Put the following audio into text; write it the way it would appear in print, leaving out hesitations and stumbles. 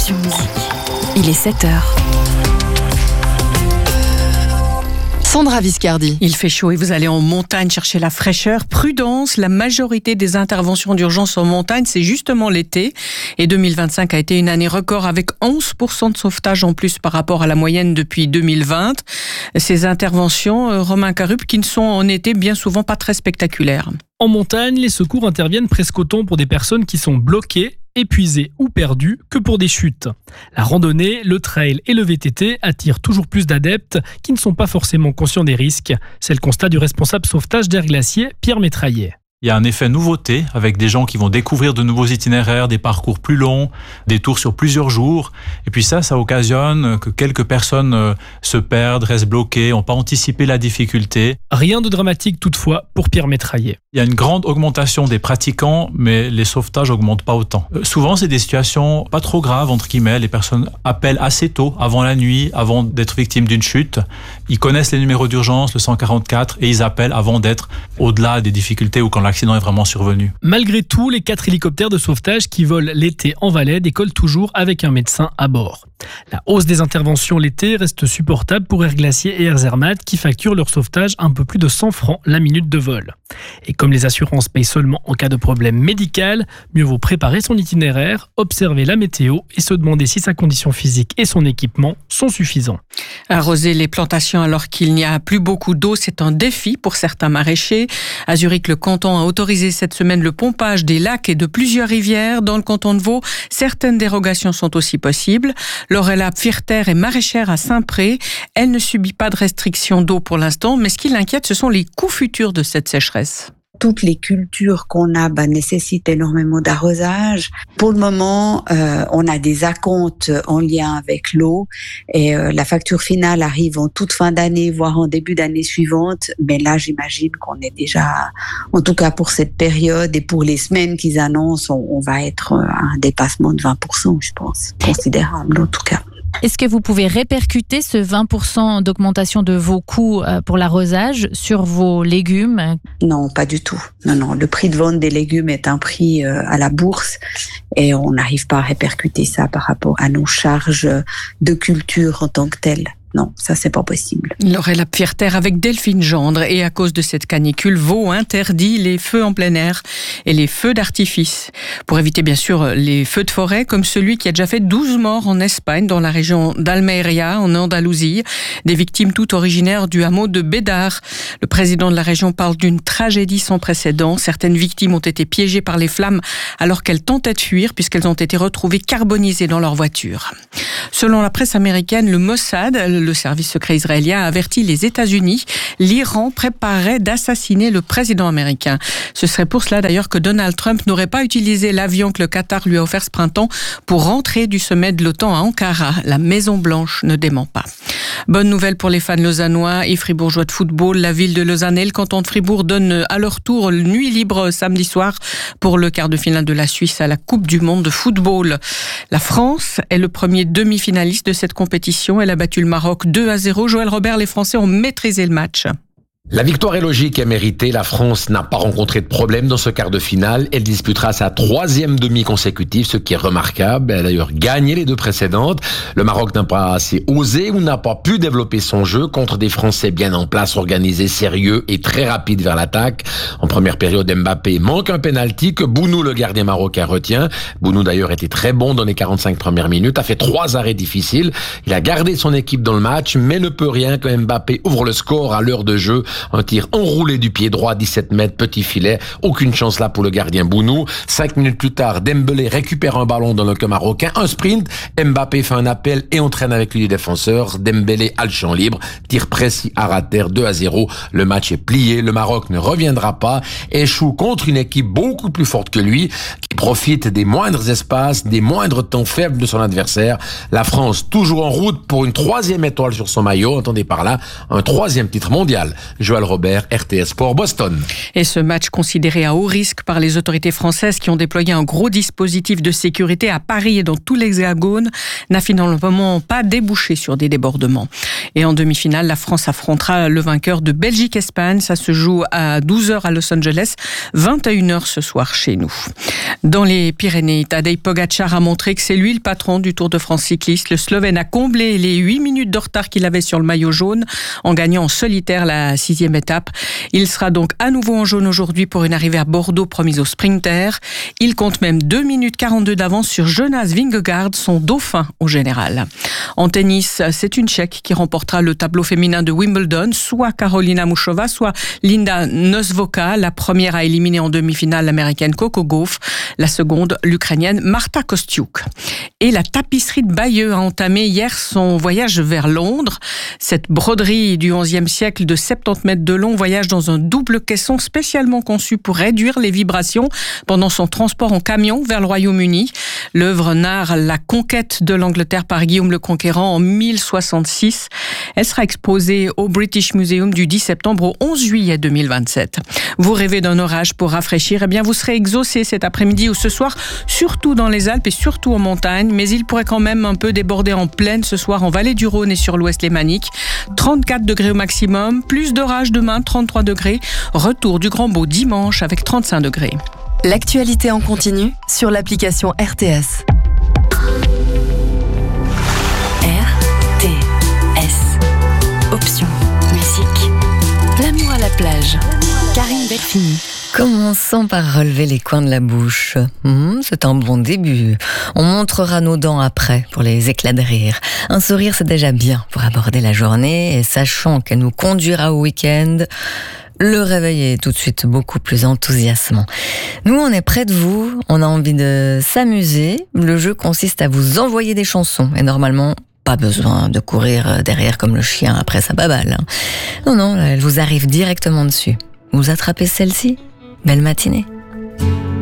Connexion Musique. Il est 7h. Sandra Viscardi. Il fait chaud et vous allez en montagne chercher la fraîcheur. Prudence, la majorité des interventions d'urgence en montagne, c'est justement l'été. Et 2025 a été une année record avec 11% de sauvetage en plus par rapport à la moyenne depuis 2020. Ces interventions, Romain Carup, qui ne sont en été bien souvent pas très spectaculaires. En montagne, les secours interviennent presque autant pour des personnes qui sont bloquées, épuisées ou perdues que pour des chutes. La randonnée, le trail et le VTT attirent toujours plus d'adeptes qui ne sont pas forcément conscients des risques. C'est le constat du responsable sauvetage d'Air Glacier, Pierre Métraillet. Il y a un effet nouveauté avec des gens qui vont découvrir de nouveaux itinéraires, des parcours plus longs, des tours sur plusieurs jours. Et puis ça occasionne que quelques personnes se perdent, restent bloquées, n'ont pas anticipé la difficulté. Rien de dramatique toutefois pour Pierre Métraillet. Il y a une grande augmentation des pratiquants, mais les sauvetages n'augmentent pas autant. Souvent, c'est des situations pas trop graves, entre guillemets. Les personnes appellent assez tôt, avant la nuit, avant d'être victimes d'une chute. Ils connaissent les numéros d'urgence, le 144, et ils appellent avant d'être au-delà des difficultés ou quand l'accident est vraiment survenu. Malgré tout, les 4 hélicoptères de sauvetage qui volent l'été en Valais décollent toujours avec un médecin à bord. La hausse des interventions l'été reste supportable pour Air Glacier et Air Zermatt qui facturent leur sauvetage un peu plus de 100 francs la minute de vol. Et comme les assurances payent seulement en cas de problème médical, mieux vaut préparer son itinéraire, observer la météo et se demander si sa condition physique et son équipement sont suffisants. Arroser les plantations alors qu'il n'y a plus beaucoup d'eau, c'est un défi pour certains maraîchers. À Zurich, le canton a autorisé cette semaine le pompage des lacs et de plusieurs rivières. Dans le canton de Vaud, certaines dérogations sont aussi possibles. Lorella Pfirter est maraîchère à Saint-Pré. Elle ne subit pas de restrictions d'eau pour l'instant, mais ce qui l'inquiète, ce sont les coûts futurs de cette sécheresse. Toutes les cultures qu'on a nécessitent énormément d'arrosage. Pour le moment, on a des acomptes en lien avec l'eau et la facture finale arrive en toute fin d'année, voire en début d'année suivante. Mais là, j'imagine qu'on est déjà, en tout cas pour cette période et pour les semaines qu'ils annoncent, on va être à un dépassement de 20%, je pense, considérable en tout cas. Est-ce que vous pouvez répercuter ce 20% d'augmentation de vos coûts pour l'arrosage sur vos légumes ? Non, pas du tout. Non. Le prix de vente des légumes est un prix à la bourse et on n'arrive pas à répercuter ça par rapport à nos charges de culture en tant que telles. Non, ça c'est pas possible. Lorella Pfirter avec Delphine Gendre. Et à cause de cette canicule, Vaud interdit les feux en plein air et les feux d'artifice. Pour éviter bien sûr les feux de forêt, comme celui qui a déjà fait 12 morts en Espagne, dans la région d'Almeria, en Andalousie. Des victimes toutes originaires du hameau de Bédar. Le président de la région parle d'une tragédie sans précédent. Certaines victimes ont été piégées par les flammes alors qu'elles tentaient de fuir puisqu'elles ont été retrouvées carbonisées dans leur voiture. Selon la presse américaine, le Mossad, le service secret israélien, a averti les États-Unis. L'Iran préparait d'assassiner le président américain. Ce serait pour cela d'ailleurs que Donald Trump n'aurait pas utilisé l'avion que le Qatar lui a offert ce printemps pour rentrer du sommet de l'OTAN à Ankara. La Maison-Blanche ne dément pas. Bonne nouvelle pour les fans lausannois et fribourgeois de football. La ville de Lausanne et le canton de Fribourg donnent à leur tour nuit libre samedi soir pour le quart de finale de la Suisse à la Coupe du Monde de football. La France est le premier demi-finaliste de cette compétition. Elle a battu le Maroc 2-0. Joël Robert, les Français ont maîtrisé le match. La victoire est logique et méritée. La France n'a pas rencontré de problème dans ce quart de finale. Elle disputera sa 3e demi consécutive, ce qui est remarquable. Elle a d'ailleurs gagné les 2 précédentes. Le Maroc n'a pas assez osé ou n'a pas pu développer son jeu contre des Français bien en place, organisés, sérieux et très rapides vers l'attaque. En première période, Mbappé manque un penalty que Bounou, le gardien marocain, retient. Bounou d'ailleurs était très bon dans les 45 premières minutes, a fait 3 arrêts difficiles. Il a gardé son équipe dans le match, mais ne peut rien que Mbappé ouvre le score à l'heure de jeu. Un tir enroulé du pied droit, 17 mètres, petit filet. Aucune chance là pour le gardien Bounou. 5 minutes plus tard, Dembélé récupère un ballon dans le camp marocain. Un sprint. Mbappé fait un appel et entraîne avec lui les défenseurs. Dembélé a le champ libre. Tir précis à rater, 2-0. Le match est plié. Le Maroc ne reviendra pas. Échoue contre une équipe beaucoup plus forte que lui, qui profite des moindres espaces, des moindres temps faibles de son adversaire. La France, toujours en route pour une 3e étoile sur son maillot. Entendez par là, un 3e titre mondial. Joël Robert, RTS Sport Boston. Et ce match considéré à haut risque par les autorités françaises qui ont déployé un gros dispositif de sécurité à Paris et dans tout l'Hexagone n'a finalement pas débouché sur des débordements. Et en demi-finale, la France affrontera le vainqueur de Belgique-Espagne. Ça se joue à 12h à Los Angeles, 21h ce soir chez nous. Dans les Pyrénées, Tadej Pogačar a montré que c'est lui le patron du Tour de France cycliste. Le Slovène a comblé les 8 minutes de retard qu'il avait sur le maillot jaune en gagnant en solitaire la 6e étape. Il sera donc à nouveau en jaune aujourd'hui pour une arrivée à Bordeaux promise aux sprinters. Il compte même 2 minutes 42 d'avance sur Jonas Vingegaard, son dauphin au général. En tennis, c'est une Tchèque qui remportera le tableau féminin de Wimbledon, soit Karolina Muchova, soit Linda Nosvoka. La première a éliminé en demi-finale l'américaine Coco Gauff, la seconde l'ukrainienne Marta Kostyuk. Et la tapisserie de Bayeux a entamé hier son voyage vers Londres. Cette broderie du XIe siècle de 70 mètres de long voyage dans un double caisson spécialement conçu pour réduire les vibrations pendant son transport en camion vers le Royaume-Uni. L'œuvre narre la conquête de l'Angleterre par Guillaume le Conquérant en 1066. Elle sera exposée au British Museum du 10 septembre au 11 juillet 2027. Vous rêvez d'un orage pour rafraîchir, eh bien vous serez exaucé cet après-midi ou ce soir, surtout dans les Alpes et surtout en montagne, mais il pourrait quand même un peu déborder en plaine ce soir en vallée du Rhône et sur l'ouest lémanique. 34 degrés au maximum, plus d'orage demain, 33 degrés. Retour du grand beau dimanche avec 35 degrés. L'actualité en continu sur l'application RTS. RTS. Option. Musique. L'amour à la plage. Karine Delphini. Commençons par relever les coins de la bouche. C'est un bon début. On montrera nos dents après pour les éclats de rire. Un sourire, c'est déjà bien pour aborder la journée et sachant qu'elle nous conduira au week-end, le réveil est tout de suite beaucoup plus enthousiasmant. Nous, on est près de vous, on a envie de s'amuser. Le jeu consiste à vous envoyer des chansons et normalement, pas besoin de courir derrière comme le chien après sa babale. Non, elle vous arrive directement dessus. Vous attrapez celle-ci? Belle matinée.